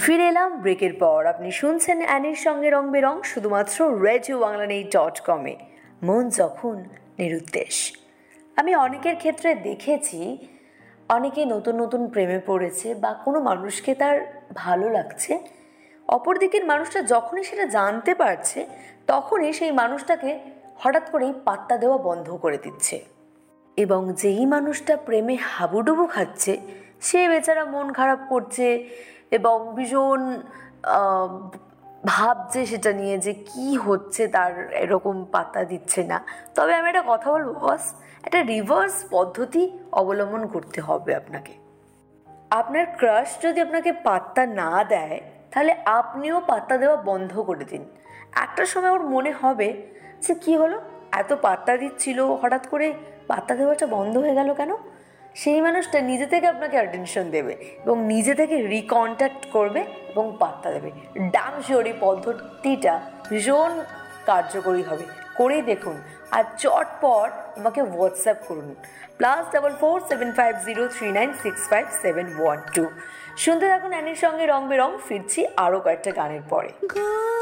ফিরে এলাম ব্রেকের পর। আপনি শুনছেন অ্যানির সঙ্গে রং বেরং, শুধুমাত্র রেডিও বাংলা.com-এ। মন যখন নিরুদ্দেশ। আমি অনেকের ক্ষেত্রে দেখেছি, অনেকে নতুন নতুন প্রেমে পড়েছে বা কোনো মানুষকে তার ভালো লাগছে, অপরদিকের মানুষটা যখনই সেটা জানতে পারছে তখনই সেই মানুষটাকে হঠাৎ করেই পাত্তা দেওয়া বন্ধ করে দিচ্ছে। এবং যেই মানুষটা প্রেমে হাবুডুবু খাচ্ছে সে বেচারা মন খারাপ করছে এবং ভীষণ ভাবছে সেটা নিয়ে যে কি হচ্ছে, তার এরকম পাত্তা দিচ্ছে না। তবে আমি একটা কথা বলবো বস, একটা রিভার্স পদ্ধতি অবলম্বন করতে হবে আপনাকে। আপনার ক্রাশ যদি আপনাকে পাত্তা না দেয় তাহলে আপনিও পাত্তা দেওয়া বন্ধ করে দিন। একটা সময় ওর মনে হবে যে কী হলো, এত পাত্তা দিচ্ছিল, হঠাৎ করে পাত্তা দেওয়াটা বন্ধ হয়ে গেল কেন। সেই মানুষটা নিজে থেকে আপনাকে অ্যাটেনশন দেবে এবং নিজে থেকে রিকন্ট্যাক্ট করবে এবং পাত্তা দেবে। ডাম শিওর এই পদ্ধতিটা ভীষণ কার্যকরী হবে, করেই দেখুন। আর চটপট আমাকে হোয়াটসঅ্যাপ করুন +447503965712। শুনতে থাকুন অ্যানির সঙ্গে রং বেরং। ফিরছি আরও কয়েকটা গানের পরে।